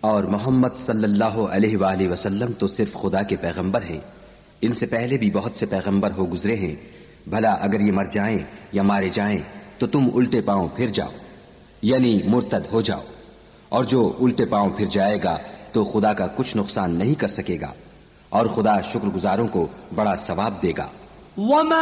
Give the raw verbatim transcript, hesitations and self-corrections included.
और मोहम्मद सल्लल्लाहु अलैहि वालैहि वसल्लम तो सिर्फ खुदा के पैगंबर हैं। इनसे पहले भी बहुत से पैगंबर हो गुजरे हैं। भला अगर ये मर जाएं या मारे जाएं तो तुम उल्टे पांव फिर जाओ, यानी मुर्तद हो जाओ। और जो उल्टे पांव फिर जाएगा तो खुदा का कुछ नुकसान नहीं कर सकेगा और खुदा शुक्रगुजारों को बड़ा सवाब देगा।